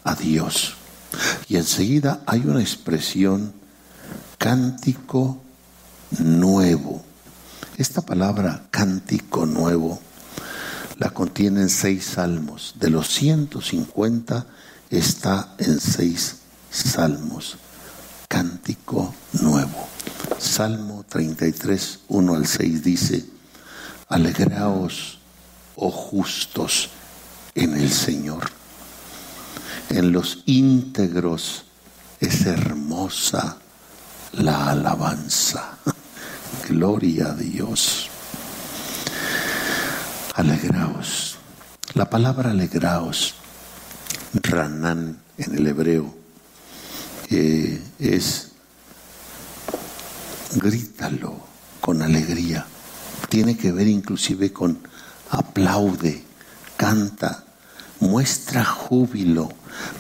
a Dios. Y enseguida hay una expresión, cántico nuevo. Esta palabra cántico nuevo la contienen 6 salmos. De los 150 está en 6 salmos. Cántico nuevo. Salmo 33, 1 al 6 dice: alegraos, oh justos, en el Señor. En los íntegros es hermosa la alabanza. Gloria a Dios. Alegraos. La palabra alegraos, ranán en el hebreo, es grítalo con alegría. Tiene que ver inclusive con aplaude, canta, muestra júbilo,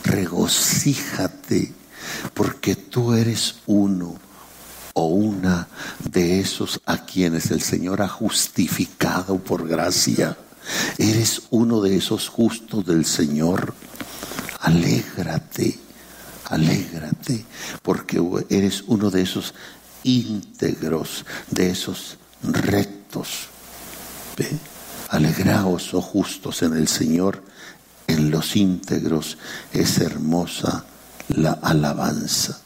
regocíjate, porque tú eres uno o una de esos a quienes el Señor ha justificado por gracia. Eres uno de esos justos del Señor. Alégrate, alégrate, porque eres uno de esos íntegros, de esos rectos. ¿Ve? Alegraos, oh justos, en el Señor. En los íntegros es hermosa la alabanza.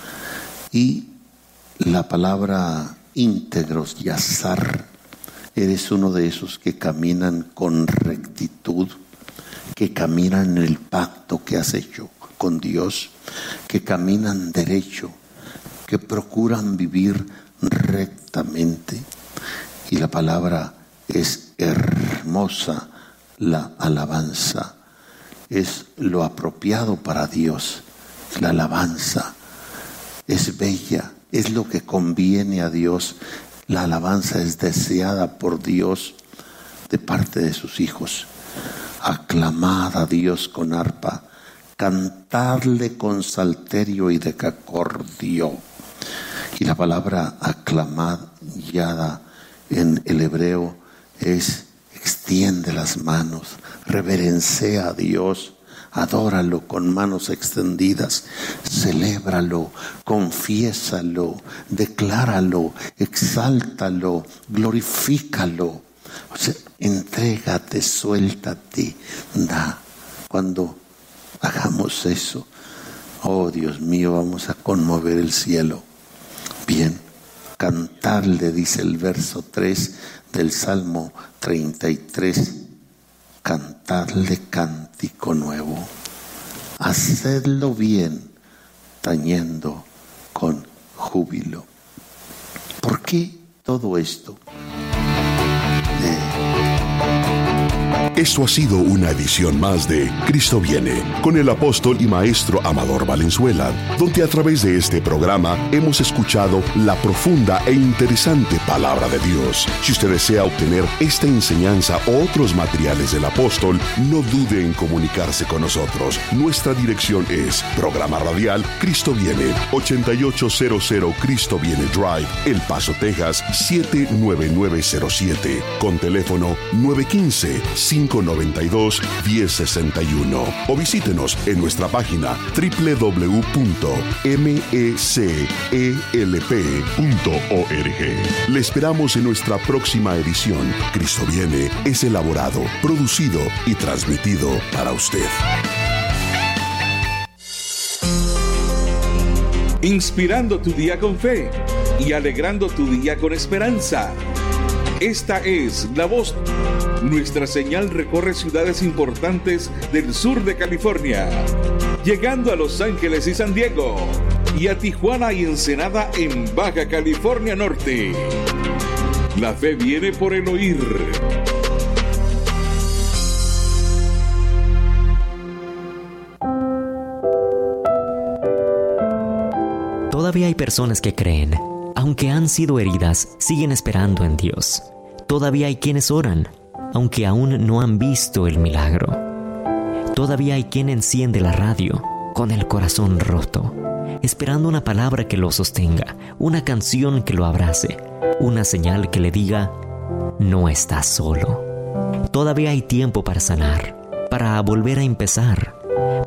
Y la palabra íntegros, yazar, eres uno de esos que caminan con rectitud, que caminan en el pacto que has hecho con Dios, que caminan derecho, que procuran vivir rectamente. Y la palabra es hermosa la alabanza. Es lo apropiado para Dios. La alabanza es bella, es lo que conviene a Dios. La alabanza es deseada por Dios de parte de sus hijos. Aclamad a Dios con arpa, cantadle con salterio y decacordio. Y la palabra aclamad, yada en el hebreo, es extiende las manos, reverencia a Dios, adóralo con manos extendidas, celébralo, confiésalo, decláralo, exáltalo, glorifícalo. O sea, entrégate, suéltate, da. Cuando hagamos eso, oh Dios mío, vamos a conmover el cielo. Bien, cantarle, dice el verso 3 del Salmo 33, cantadle cántico nuevo, hacedlo bien, tañendo con júbilo. ¿Por qué todo esto? Esto ha sido una edición más de Cristo Viene, con el apóstol y maestro Amador Valenzuela, donde a través de este programa hemos escuchado la profunda e interesante palabra de Dios. Si usted desea obtener esta enseñanza o otros materiales del apóstol, no dude en comunicarse con nosotros. Nuestra dirección es Programa Radial Cristo Viene, 8800 Cristo Viene Drive, El Paso, Texas, 79907, con teléfono 915-592-1061. O visítenos en nuestra página www.mecelp.org. Le esperamos en nuestra próxima edición. Cristo Viene es elaborado, producido y transmitido para usted. Inspirando tu día con fe y alegrando tu día con esperanza. Esta es La Voz. Nuestra señal recorre ciudades importantes del sur de California, llegando a Los Ángeles y San Diego, y a Tijuana y Ensenada en Baja California Norte. La fe viene por el oír. Todavía hay personas que creen, aunque han sido heridas, siguen esperando en Dios. Todavía hay quienes oran, aunque aún no han visto el milagro. Todavía hay quien enciende la radio con el corazón roto, esperando una palabra que lo sostenga, una canción que lo abrace, una señal que le diga, no estás solo. Todavía hay tiempo para sanar, para volver a empezar.